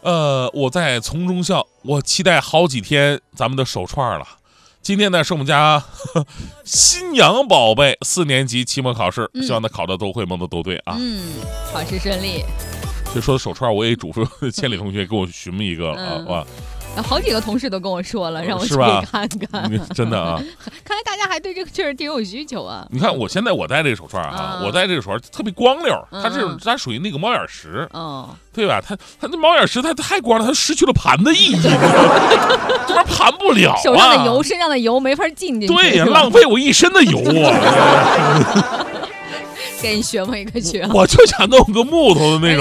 我在从中笑，我期待好几天咱们的手串了。今天呢是我们家新阳宝贝4年级期末考试，希望他考的都会，蒙的都对啊。 考试顺利。 就说手串，我也嘱咐千里同学给我寻摸一个了啊。 好几个同事都跟我说了，让我去看看。 真的啊， 看来大家还对这个确实挺有需求啊。 你看我现在我戴这个手串啊，我戴这个手串特别光溜，它属于那个猫眼石，对吧？它那猫眼石它太光了，它失去了盘的意义，这玩意盘不了啊。 手上的油、身上的油没法进去。 对呀，浪费我一身的油啊。 给你学摸一个去， 我就想弄个木头的那种。